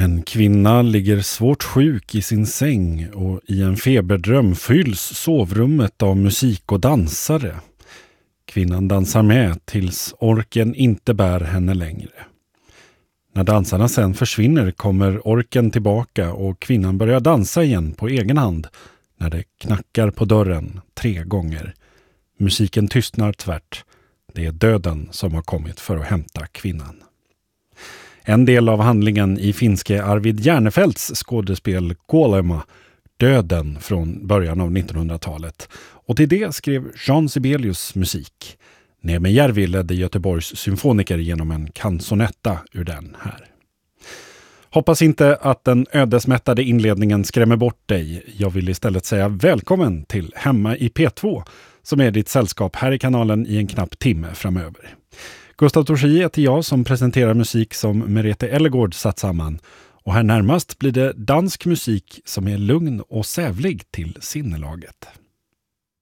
En kvinna ligger svårt sjuk i sin säng och i en feberdröm fylls sovrummet av musik och dansare. Kvinnan dansar med tills orken inte bär henne längre. När dansarna sen försvinner kommer orken tillbaka och kvinnan börjar dansa igen på egen hand när det knackar på dörren 3 gånger. Musiken tystnar tvärt. Det är döden som har kommit för att hämta kvinnan. En del av handlingen i finske Arvid Järnefelts skådespel Kuolema, Döden från början av 1900-talet. Och till det skrev Jean Sibelius musik. Neeme Järvi ledde Göteborgs symfoniker genom en canzonetta ur den här. Hoppas inte att den ödesmättade inledningen skrämmer bort dig. Jag vill istället säga välkommen till Hemma i P2 som är ditt sällskap här i kanalen i en knapp timme framöver. Gustav Torsi heter jag som presenterar musik som Merete Ellegård satt samman. Och här närmast blir det dansk musik som är lugn och sävlig till sinnelaget.